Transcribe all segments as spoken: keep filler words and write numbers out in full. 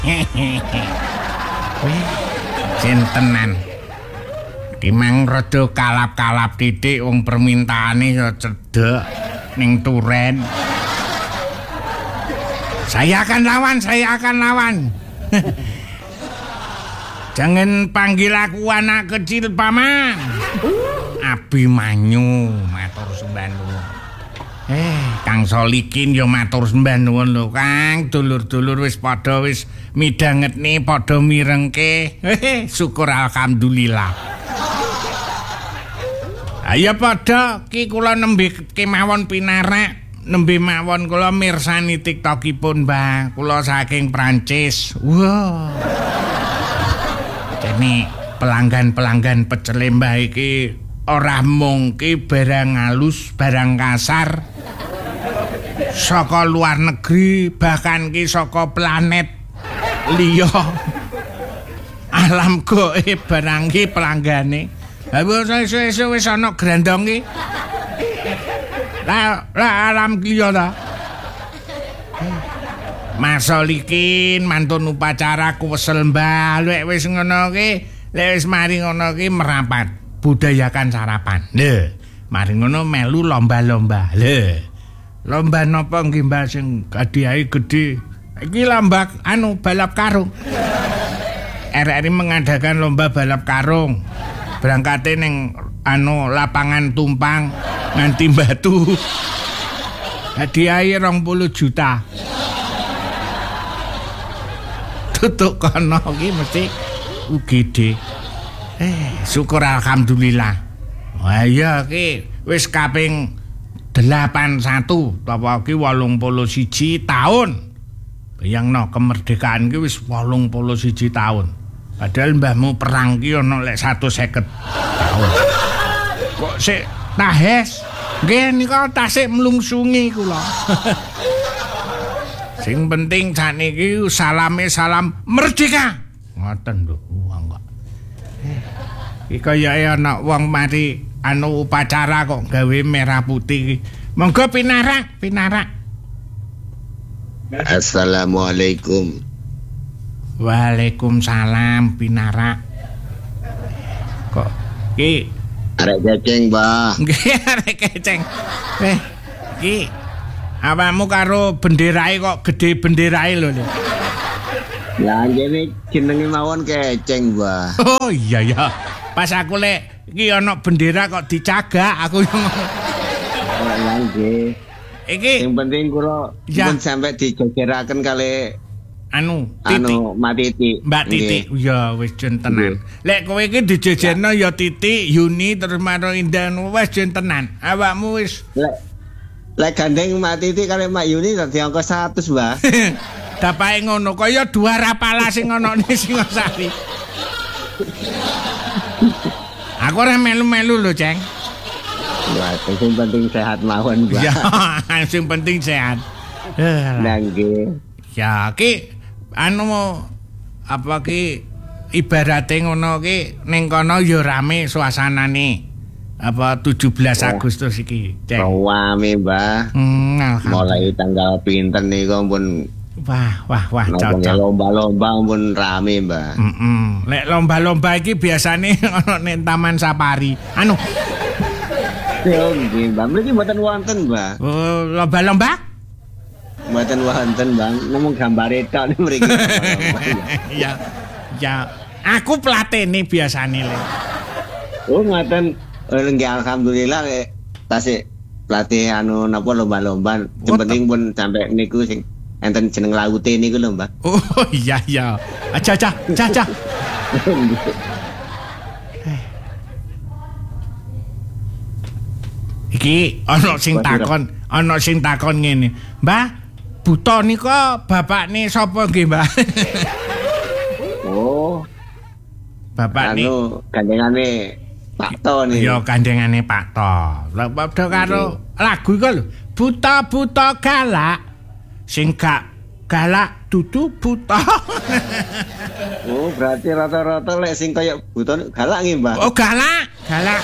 Sintenan. Kimang rada kalap-kalap titik wong permintaane ya cedhek ning turen. Saya akan lawan, saya akan lawan. Jangan panggil aku anak kecil, Paman. Abimanyu, matur sembah nuwun. Eh, Kang Solikin yo matur sembah nuwun lho, Kang. Dulur-dulur wis padha wis midhangetne, padha mirengke. Hehe, syukur alhamdulillah. Ayo padha ki kula nembe kemawon pinarak, nembe mawon kula mirsani TikTokipun, Mbah. Kula saking Prancis. Wah. Dene pelanggan-pelanggan pecel Mbah iki ora mung ki barang halus, barang kasar. Saka luar negeri, bahkan ki saka planet liya. Alam goib barang ki pelanggane. Ha wis wis ana grandong ki. Lah lah alam liya ta. Mas Solikin mantun upacara kuwesel Mbah. Lek wis ngono ki, lek wis mari ngono ki merapat. Budayakan sarapan. Lho, mari ngono melu lomba-lomba. Lho. Lomba napa nggih Mbah sing hadiahe gedhe? Iki lomba anu balap karung. R R I mengadakan lomba balap karung. Berangkate ning anu lapangan tumpang nganti batu. Hadiahe rong puluh juta. Tutuk kono iki mesti U G D. Eh, syukur alhamdulillah. Wah iya ki wis kaping delapan satu apa ki wolung puluh siji tahun. Bayangno kemerdekaan ki wis wolung puluh siji tahun. Padahal mbahmu perang ki ono lek seratus seket tahun. Kok sik tahes? Nggih nika tasik mlungsungi kula. Sing penting sakniki salame salam merdeka. Ngoten lho, wong kok. Iki kaya ana wong mari anu upacara kok gawe merah putih. Monggo pinarak, pinarak. Assalamualaikum. Waalaikumsalam pinarak. Kok ki arek keceng, Mbah. Nggih arek keceng. Eh, ki awamu karo benderae kok gede benderae lho. Lah jene jenenge mawon keceng, Mbah. Oh iya ya. Pas aku lek iki ana bendera kok dicagak aku yo. Lah nggih. Iki sing penting kula ya. pun sampe dijogeraken kali anu Titik. Anu Mbak Titik. Mbak Titik. Ya wis jen tenan. Lek kowe iki dijejerno ya Titik, Yuni terus Maro Indah wis jen tenan. Awakmu wis lek lek gandeng Mbak Titik kali Mbak Yuni dadi angka seratus, Mbah. Dapake ngono kaya dua rapala sing ana ning Singosari. Aku ora melu-melu lho, Ceng. Wah, sing penting sehat mawon, Mbah. Ya, sing penting sehat. Lah nggih. Ya, ki anu apa ki ibarate ngono ki ning kono ya rame suasanane. Apa tujuh belas Agustus iki, Ceng. Rame, Mbah. Hmm, mulai tanggal pinten niku pun wah, wah, wah, cocok. Lomba-lomba pun rame, Mbah. Heeh. Lek lomba-lomba iki biasane ana ning Taman Safari. Anu. Yo nggih, Mbah. Mriki mboten wonten, Mbah. Oh, lomba-lomba? Mboten wonten, Bang. Namung gambare tok mriki. Ya. Ya, aku pelatene biasane le. Oh, ngoten. Nggih alhamdulillah lek tasik pelatih anu napa lomba-lomba. Sing penting pun sampai niku sing enten jeneng laute niku lho, Mbak. Oh iya iya. Aja aja, aja aja. Iki ana sing takon, ana sing takon ngene. Mbah, buta nika bapakne sapa nggih, Mbah? Oh. Bapakne anu gandengane Pak To niku. Ya gandengane Pak To. Lah padha karo lagu iku lho. Buta-buta galak. Sing gak galak dudu buta. Oh, berarti rata-rata lek sing kaya buta galak nggih, Mbah. Oh, galak, galak.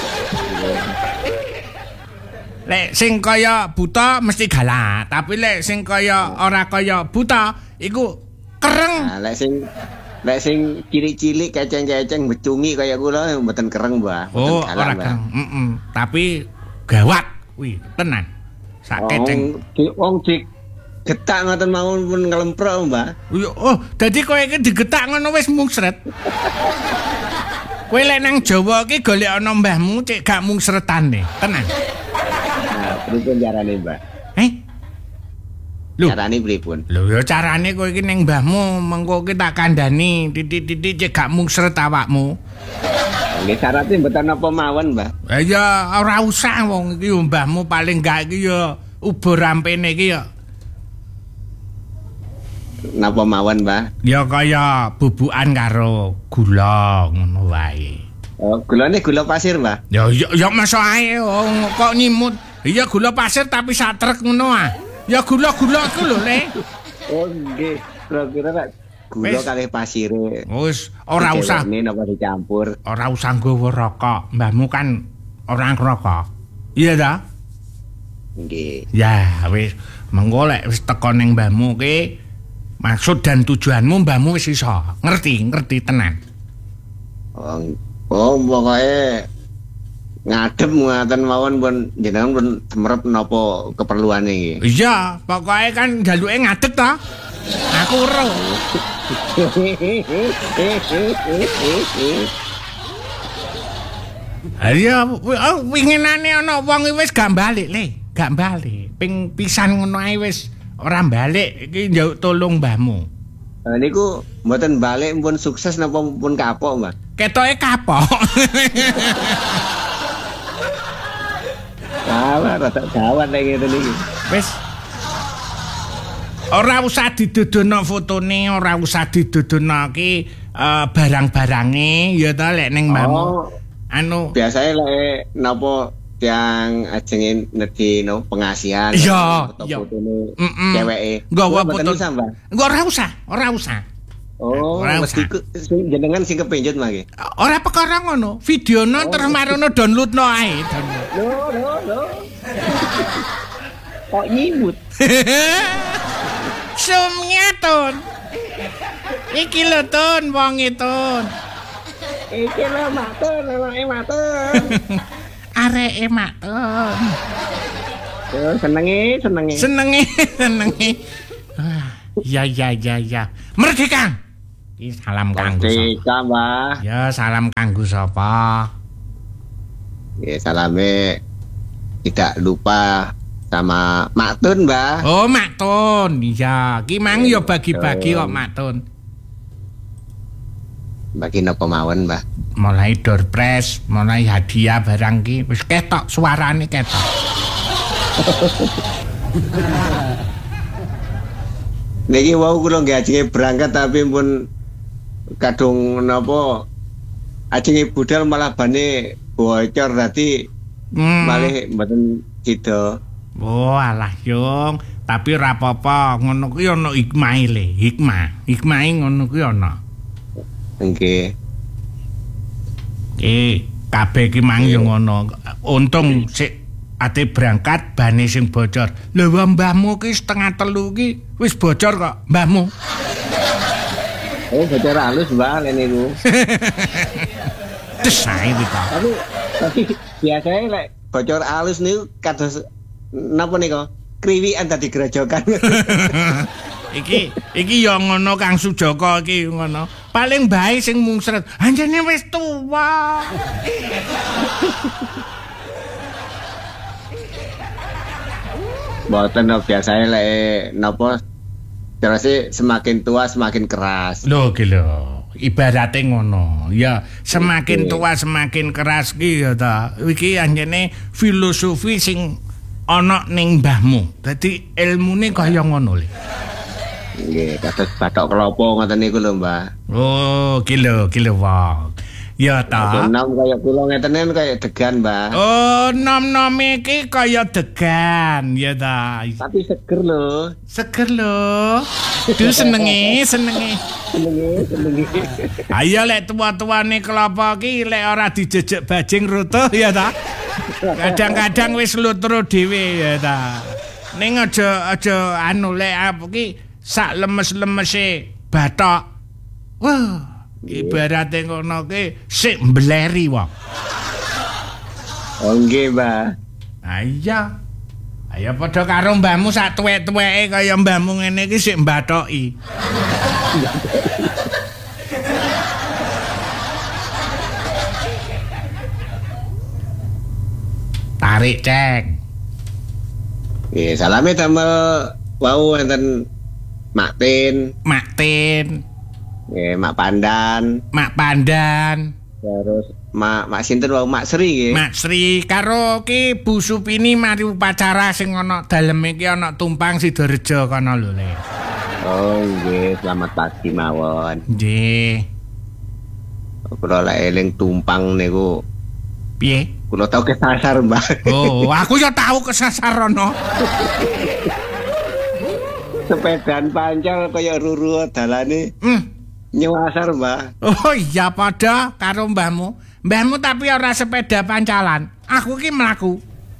Lek sing kaya buta mesti galak, tapi lek sing kaya ora kaya buta iku Kereng. Nah, lek sing lek sing cilik-cilik keceng-keceng becungi kaya kula mboten kereng, Mbah. Oh, ora kereng. Heeh. Tapi gawat. Wih, tenan. Sak keceng. Wong dik getak ngoten mawon pun ngelemprok, Mbah. Oh, dadi kowe iki digetak ngono wis mungsret. Kowe lek nang Jawa iki golek ana mbahmu cek gak mungsretane. Tenan. Nah, pripun carane, Mbah? Eh? Lho, carane pripun? Lho ya carane kowe iki ning mbahmu mengko iki tak kandhani titik-titik cek gak mungsret awakmu. Nggih syaratnya mboten napa mawon, Mbah. Ya ya ora usah wong iki mbahmu paling gak iki ya ubur rampene iki ya. Napa mawon, Mbah? Ya kaya bubukan karo gula ngono wae. Oh, gulane gula pasir, Mbah. Ya ya, ya masa ae oh, kok nyimut. Iya gula pasir tapi sak trek ngono ah. Ya gula-gula iku lho, Le. Oh, nggih. Kira-kira Pak gula kalih pasire. Wis ora usah. Ini napa dicampur. Ora usah nggawa rokok. Mbahmu kan orang rokok. Iya ta? Nggih. Ya wis mengko lek wis teko ning mbahmu ki maksud dan tujuanmu mbahmu wis iso. Ngerti, ngerti tenan. Oh, oh pokoke ngadep ngaten mawon pun jenengan pun semerep napa keperluane iki. Iya, pokoke kan jaluke ngadeg ta. Aku ero. Ayo, winginane ana wong wis gak balik, Le. Gak balik. Ping pisan ngono ae wis ora balik iki njaluk tolong mbahmu. Nah, niku mboten balik pun sukses napa pun kapok, Mbah? Ketoke kapok. Gawat, rada gawat nek ngene iki. Wis. Ora usah didudono fotone, ora usah didudono ki uh, barang-barange ya ta lek ning mbahmu. Oh, anu biasane lek napa yang ajenge nedhi no pengasihan. Iya, foto iya. Fotone Mm-mm. ceweke. Nggawa foto. Mbah. Ora usah, ora usah. Oh, Ora mesti usah. sing jenengan sing kepenjut mah nggih. Ora perkara ngono, videono Oh. terus marono downloadno ae. Download. Lho, lho, lho. Kok nyimut? Sumnya Tun. Iki lho Tun, wong Tun. Iki lho matun, anake matun. Areke mak Tun. Yo senenge, senenge. Senenge, senenge. Ah, ya ya ya ya. Merdeka. Iki salam kanggo sapa? Merdeka, Mbah. Ya salam kanggo sapa? Ya salame tidak lupa sama Mak Tun, Mbah. Oh, Mak Tun. Iya, ki mang yo bagi-bagi kok Mak Tun. Bagi napa mawon, Mbah? Mulai door prize, mulai hadiah barang ki wis ketok suarane ketok. Niki wau kula nggih ajenge berangkat tapi pun kadung napa ajenge budal malah bane bocor dadi Hmm. malih mboten sida. Oh, alah Yung, tapi ora apa-apa, ngono kuwi ana hikmahe le, hikmah. Hikmahe ngono kuwi ana. Nggih. Ki kabeh ki mang yo ngono. Untung sik ate berangkat bane sing bocor. Lha mbahmu ki setengah telu ki wis bocor kok, mbahmu. Oh, bocor halus, Mbah, lene niku. Des ae iki. Tapi tapi biasanya lek bocor halus niku kados napa niku? Kriwikan dadi gerajokan. Iki iki ya ngono Kang Sujoko iki ngono. Paling bae sing mungsret. Anjene wis tuwa. Mboten biasanya lek napa terus semakin tua semakin keras. Lho ki lho. Ibarate ngono. Ya, semakin tua semakin keras ki ya ta. Iki anjene filosofi sing ana ning mbahmu. Dadi ilmune kaya ngono le. Nggih, kados bathok klopo ngoten niku lho, Mbah. Oh, ki lho, ki lho wong. Ya ta. Nom kaya kula ngeten kaya degan, Mbah. Oh, nom-nome iki kaya degan, ya ta. Tapi seger lho. Seger lho. Duh senenge, senenge. Senenge, senenge. Ayo lek tua-tuane kelapa ki lek ora dijejek bajing rutuh ya ta. Kadang-kadang wis lutru dhewe ya ta. Ning aja aja anu lek apa ki sak lemes-lemese bathok. Wah, ibarate ngono ki sik mbleri wae. Oh nggih, Mbah. Ah iya. Ayo padha karo mbahmu sak tuwek-tuweke kaya mbahmu ngene iki sik mbathoki. Tarik cek. Nggih, salame damel wau enten Mak Tin, Mak Tin, nggih, Mak Pandan, Mak Pandan, terus Mak Mak sinten wau Mak Sri nggih. Mak Sri karo ki Bu Supini mari upacara sing ana dalem iki ana tumpang Sidorejo kono lho Le. Oh nggih, selamat pagi mawon. Nggih. Kula lek eling tumpang niku Piye? kula tau kesasar, Mbak. Oh, aku ya tahu kesasar ono. Sepedaan pancal kaya ruru dalane. Hmm. Nyewasar, Mbak. Oh iya padha karo mbahmu. Mbahmu tapi ora sepeda pancalan. Aku ki mlaku.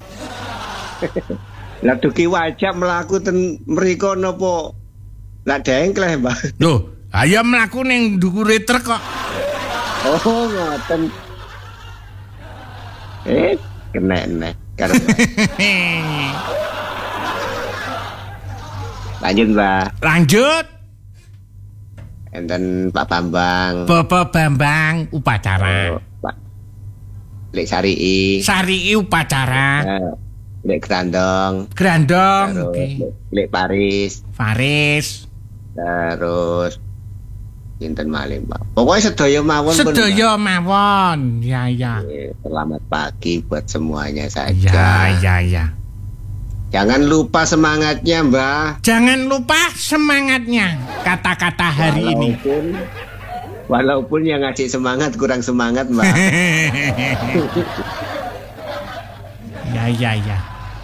Lah dugi wajib mlaku ten mriko napa? Lah dengkleh, Mbak. Loh, ayo mlaku ning ndukure truk kok. Oh, ngoten. Eh, kena-kena. Karo lanjut, Mbak. Lanjut. Enten Pak Bambang. Bapak Bambang upacara. Oh, Pak Lek Sarii. Sarii upacara. Eh, Lek Grandong. Grandong. Terus Oke. Lek, Lek Paris. Faris. Terus Sinten malih, Pak. Pokoknya sedaya mawon pun, Sedaya mawon. Ya ya. Mbak. Selamat pagi buat semuanya saja. Ya ya ya. Jangan lupa semangatnya, Mbak. Jangan lupa semangatnya. Kata-kata hari ini. Walaupun walaupun yang ngasih semangat kurang semangat, Mbak. Ya ya ya.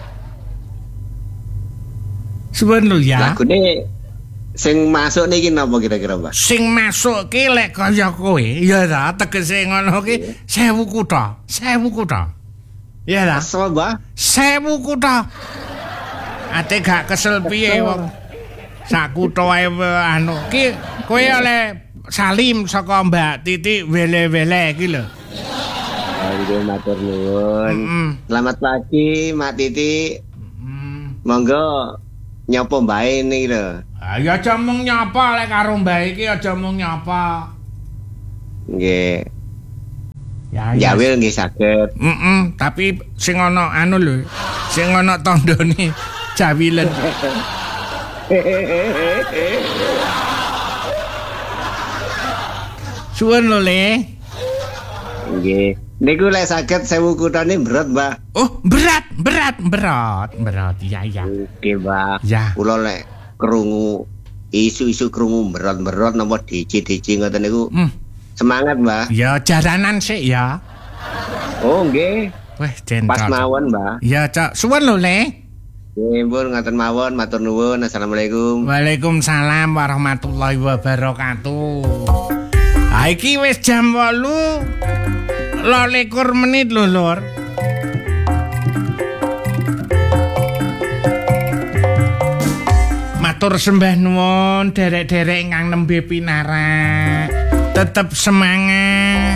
Suwun lho ya. Lagune sing masuk niki napa kira-kira, Mbak? Sing masuk ki lek kaya kowe, ya ta, tegese ngono ki sewu kutha, sewu kutha. Ya ta? Asal, Mbak. Sewu kutha. Ate gak kesel piye wong. Sak kutha wae anu. Ki kowe oleh salim saka Mbak Titi wele-wele iki lho. Nggih, matur nuwun. Mm. Selamat pagi, Mak Titi. Mm. Monggo nyapa mbae niki lho. Ayo aja mung nyapa lek karo Mbak iki aja mung nyapa. Nggih. Ya Jawil nggih saged. Heeh, tapi sing ana anu lho, sing ana tandane jawilen. Suwun lho Le. Nggih. Niku lek saged sewu kuthane berat, Mbak. Oh, berat, berat, berat, berat. Ya ya. Nggih, Mbak. Ya. Kula lek krungu isu-isu krungu berat-berat napa D J-D J ngoten niku Hmm. semangat, Mbak. Ya jaranan sik ya. Oh, nggih. Weh, jentol. Pas mawon, Mbak. Ya, Cak. Suwun lho Le. Nggih, pun ngaten mawon, matur nuwun. Assalamualaikum. Waalaikumsalam warahmatullahi wabarakatuh. Ha iki wis jam wolu likur menit lho, Lur. Matur sembah nuwun derek-derek ingkang nembe pinarak. Tetep semangat.